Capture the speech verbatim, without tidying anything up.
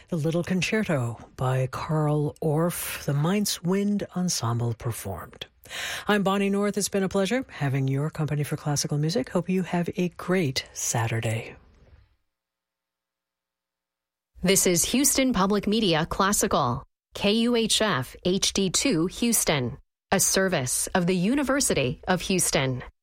The Little Concerto by Carl Orff, the Mainz Wind Ensemble performed. I'm Bonnie North. It's been a pleasure having your company for classical music. Hope you have a great Saturday. This is Houston Public Media Classical, K U H F H D two Houston, a service of the University of Houston.